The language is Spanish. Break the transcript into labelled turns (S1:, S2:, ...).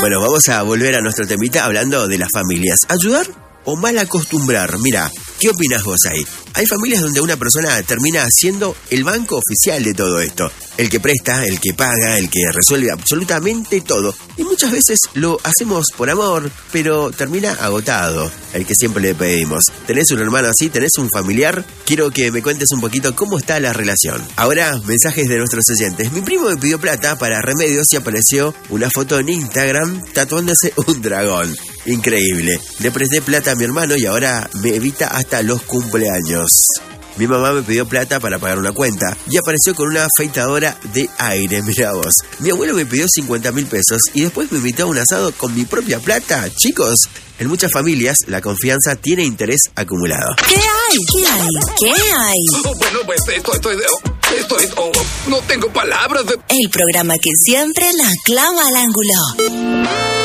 S1: Bueno, vamos a volver a nuestro temita hablando de las familias. ¿Ayudar o mal acostumbrar? Mira, ¿qué opinás vos ahí? Hay familias donde una persona termina siendo el banco oficial de todo esto. El que presta, el que paga, el que resuelve absolutamente todo. Y muchas veces lo hacemos por amor, pero termina agotado. El que siempre le pedimos. ¿Tenés un hermano así? ¿Tenés un familiar? Quiero que me cuentes un poquito cómo está la relación. Ahora, mensajes de nuestros oyentes. Mi primo me pidió plata para remedios y apareció una foto en Instagram tatuándose un dragón. Increíble. Le presté plata a mi hermano y ahora me evita hasta los cumpleaños. Mi mamá me pidió plata para pagar una cuenta y apareció con una afeitadora de aire, mirá vos. Mi abuelo me pidió 50.000 pesos y después me invitó a un asado con mi propia plata. Chicos, en muchas familias la confianza tiene interés acumulado.
S2: ¿Qué hay? ¿Qué hay?
S3: Bueno, pues no tengo palabras.
S2: El programa que siempre la clava al ángulo.